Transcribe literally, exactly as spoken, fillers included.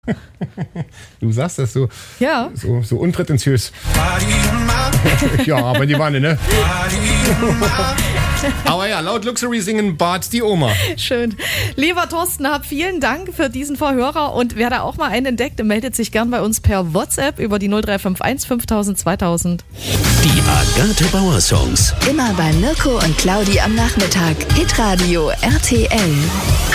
Du sagst das so, Ja. so, so unprätentiös. Ja, aber die Wanne, ne? Aber ja, laut Luxury singen Bart die Oma. Schön. Lieber Thorsten, hab vielen Dank für diesen Verhörer und wer da auch mal einen entdeckt, meldet sich gern bei uns per WhatsApp über die null drei fünf eins fünftausend zweitausend. Die Agathe Bauer Songs. Immer bei Mirko und Claudi am Nachmittag. Hitradio R T L.